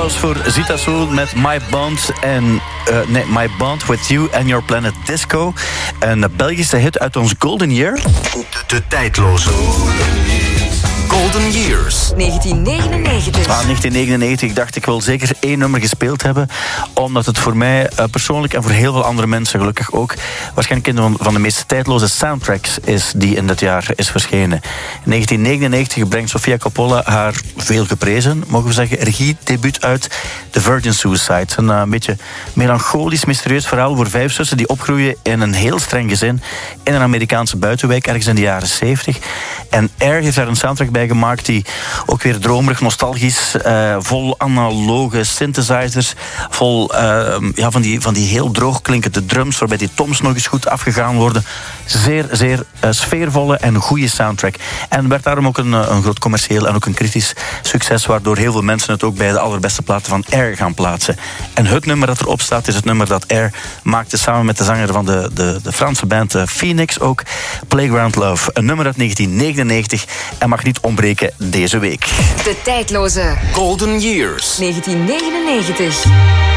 applaus voor Zita Soul met My Bond With You and Your Planet Disco. Een Belgische hit uit ons Golden Year. De tijdloze Golden Years. 1999. 1999, ik dacht ik wil zeker 1 nummer gespeeld hebben. Omdat het voor mij persoonlijk en voor heel veel andere mensen gelukkig ook waarschijnlijk een van de meest tijdloze soundtracks is die in dit jaar is verschenen. In 1999 brengt Sofia Coppola haar veel geprezen, mogen we zeggen, regiedebuut uit, The Virgin Suicide. Een beetje melancholisch, mysterieus verhaal voor 5 zussen die opgroeien in een heel streng gezin in een Amerikaanse buitenwijk ergens in de jaren 70. En Air heeft daar een soundtrack bij gemaakt die ook weer dromerig, nostalgisch, vol analoge synthesizers, vol van die heel droog klinkende drums, waarbij die toms nog eens goed afgegaan worden. Zeer, zeer sfeervolle en goede soundtrack. En werd daarom ook een groot commercieel en ook een kritisch succes, waardoor heel veel mensen het ook bij de allerbeste platen van Air gaan plaatsen. En het nummer dat erop staat is het nummer dat Air maakte samen met de zanger van de Franse band Phoenix ook, Playground Love. Een nummer uit 1999 en mag niet ontbreken deze week. De tijdloze Golden Years. 1999.